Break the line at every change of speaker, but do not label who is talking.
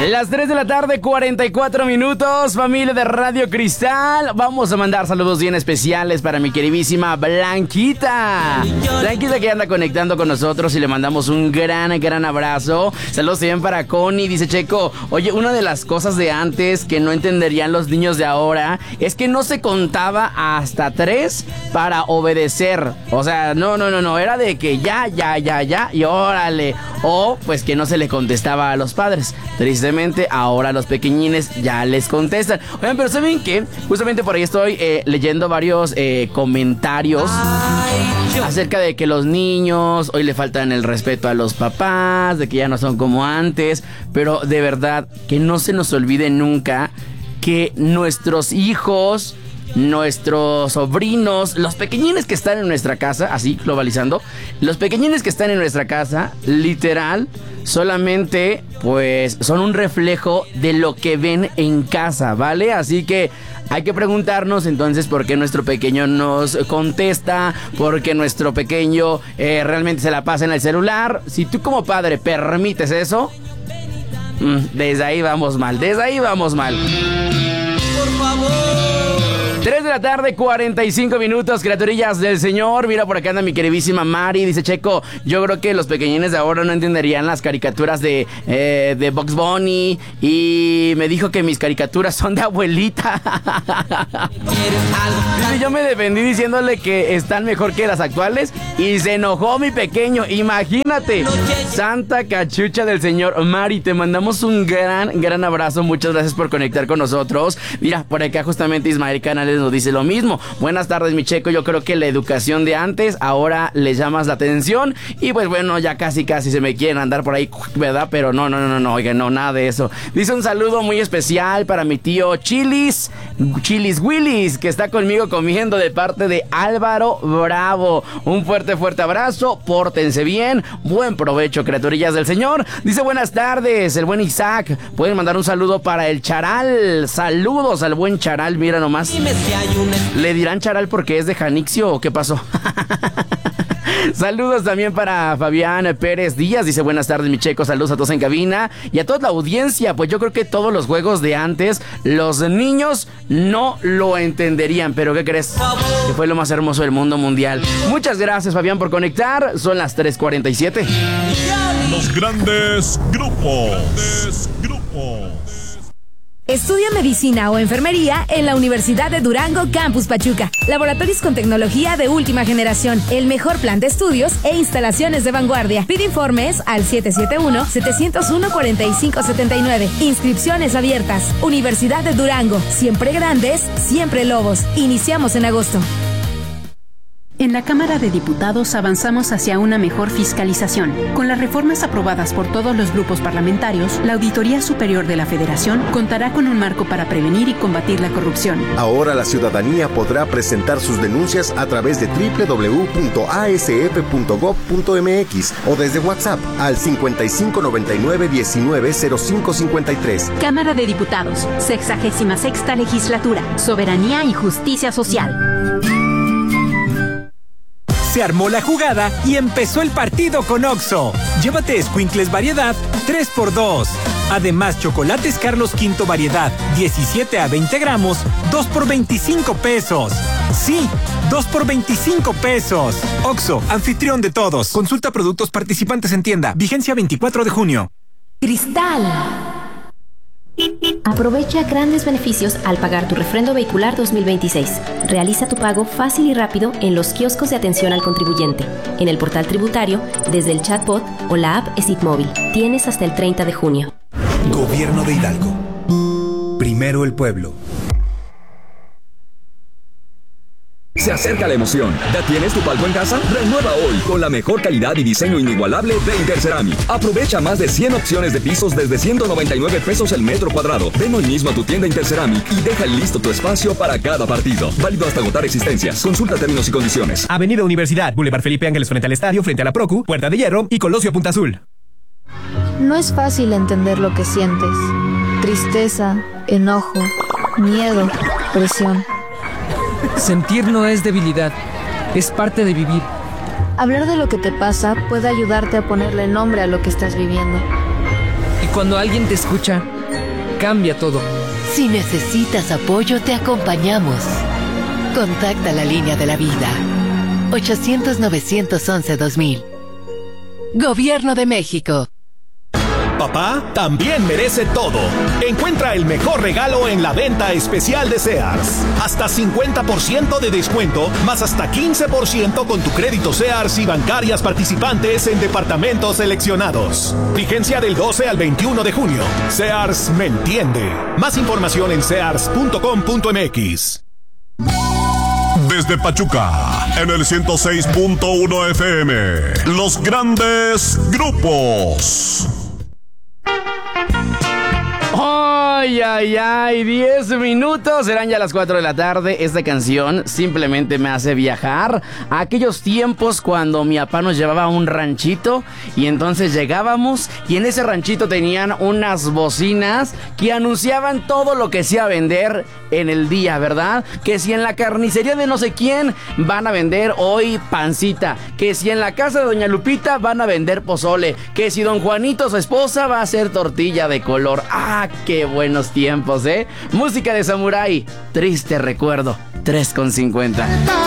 Las 3 de la tarde, 44 minutos, familia de Radio Cristal. Vamos a mandar saludos bien especiales para mi queridísima Blanquita. Blanquita que anda conectando con nosotros y le mandamos un gran abrazo. Saludos bien para Connie, dice Checo. Oye, una de las cosas de antes que no entenderían los niños de ahora es que no se contaba hasta 3 para obedecer. O sea, no, era de que ya, y órale. O pues que no se le contestaba a los padres. Tristemente, ahora los pequeñines ya les contestan. Oigan, pero ¿saben qué? Justamente por ahí estoy leyendo varios comentarios acerca de que los niños hoy le faltan el respeto a los papás, de que ya no son como antes. Pero de verdad, que no se nos olvide nunca que nuestros hijos, nuestros sobrinos, los pequeñines que están en nuestra casa, así globalizando, los pequeñines que están en nuestra casa, literal, solamente pues son un reflejo de lo que ven en casa, ¿vale? Así que hay que preguntarnos entonces por qué nuestro pequeño nos contesta, por qué nuestro pequeño realmente se la pasa en el celular. Si tú como padre permites eso, desde ahí vamos mal, Por favor. 3 de la tarde, 45 minutos, criaturillas del Señor. Mira, por acá anda mi queridísima Mari. Dice Checo, yo creo que los pequeñines de ahora no entenderían las caricaturas de Bugs Bunny. Y me dijo que mis caricaturas son de abuelita. Y yo me defendí diciéndole que están mejor que las actuales. Y se enojó mi pequeño, imagínate. Santa cachucha del Señor. Mari, te mandamos un gran abrazo. Muchas gracias por conectar con nosotros. Mira, por acá justamente Ismael Canales nos dice lo mismo. Buenas tardes, mi Checo. Yo creo que la educación de antes ahora les llamas la atención. Y pues bueno, ya casi se me quieren andar por ahí, ¿verdad? Pero no, oigan, no, nada de eso. Dice un saludo muy especial para mi tío Chilis Willis, que está conmigo comiendo, de parte de Álvaro Bravo. Un fuerte abrazo. Pórtense bien. Buen provecho, criaturillas del Señor. Dice buenas tardes, el buen Isaac. Pueden mandar un saludo para el Charal. Saludos al buen Charal, mira nomás. ¿Le dirán Charal porque es de Janixio o qué pasó? Saludos también para Fabián Pérez Díaz. Dice buenas tardes, mi Checo. Saludos a todos en cabina y a toda la audiencia. Pues yo creo que todos los juegos de antes los niños no lo entenderían. Pero ¿qué crees? Que fue lo más hermoso del mundo mundial. Muchas gracias, Fabián, por conectar. Son las 3:47.
Los grandes grupos.
Estudia medicina o enfermería en la Universidad de Durango Campus Pachuca. Laboratorios con tecnología de última generación, el mejor plan de estudios e instalaciones de vanguardia. Pide informes al 771-701-4579. Inscripciones abiertas. Universidad de Durango. Siempre grandes, siempre lobos. Iniciamos en agosto.
En la Cámara de Diputados avanzamos hacia una mejor fiscalización. Con las reformas aprobadas por todos los grupos parlamentarios, la Auditoría Superior de la Federación contará con un marco para prevenir y combatir la corrupción.
Ahora la ciudadanía podrá presentar sus denuncias a través de www.asf.gov.mx o desde WhatsApp al 5599-190553.
Cámara de Diputados, 66ª Legislatura, Soberanía y Justicia Social.
Se armó la jugada y empezó el partido con Oxxo. Llévate escuincles variedad 3x2. Además, chocolates Carlos V variedad 17 a 20 gramos, 2 por 25 pesos. Sí, 2 por 25 pesos. Oxxo, anfitrión de todos. Consulta productos participantes en tienda. Vigencia 24 de junio.
Cristal.
Aprovecha grandes beneficios al pagar tu refrendo vehicular 2026. Realiza tu pago fácil y rápido en los kioscos de atención al contribuyente, en el portal tributario, desde el chatbot o la app SIT Móvil. Tienes hasta el 30 de junio.
Gobierno de Hidalgo. Primero el pueblo.
Se acerca la emoción. ¿Ya tienes tu palco en casa? Renueva hoy con la mejor calidad y diseño inigualable de Interceramic. Aprovecha más de 100 opciones de pisos desde 199 pesos el metro cuadrado. Ven hoy mismo a tu tienda Interceramic y deja listo tu espacio para cada partido. Válido hasta agotar existencias. Consulta términos y condiciones.
Avenida Universidad, Boulevard Felipe Ángeles frente al estadio, frente a la Procu, Puerta de Hierro y Colosio Punta Azul.
No es fácil entender lo que sientes. Tristeza, enojo, miedo, presión.
Sentir no es debilidad, es parte de vivir.
Hablar de lo que te pasa puede ayudarte a ponerle nombre a lo que estás viviendo.
Y Cuando alguien te escucha, cambia todo.
Si necesitas apoyo, te acompañamos. Contacta la línea de la vida. 800-911-2000. Gobierno de México.
Papá también merece todo. Encuentra el mejor regalo en la venta especial de Sears. Hasta 50% de descuento, más hasta 15% con tu crédito Sears y bancarias participantes en departamentos seleccionados. Vigencia del 12 al 21 de junio. Sears me entiende. Más información en sears.com.mx.
Desde Pachuca, en el 106.1 FM, los grandes grupos.
¡Ay, ay, ay! 10 minutos, serán ya las 4 de la tarde. Esta canción simplemente me hace viajar a aquellos tiempos cuando mi papá nos llevaba a un ranchito y entonces llegábamos y en ese ranchito tenían unas bocinas que anunciaban todo lo que se iba a vender en el día, ¿verdad? Que si en la carnicería de no sé quién van a vender hoy pancita, que si en la casa de doña Lupita van a vender pozole, que si don Juanito, su esposa, va a hacer tortilla de color. ¡Ah, qué buenos tiempos, eh! Música de samurái, triste recuerdo, 3:50.